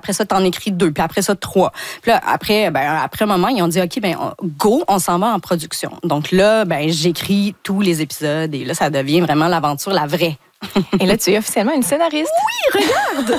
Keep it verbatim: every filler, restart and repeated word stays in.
après ça, t'en écris deux, puis après ça, trois. Puis là, après, ben, après un moment, ils ont dit, OK, ben, go, on s'en va en production. Donc là, ben, j'écris tous les épisodes et là, ça devient vraiment l'aventure, la vraie. Et là, tu es officiellement une scénariste. Oui, regarde!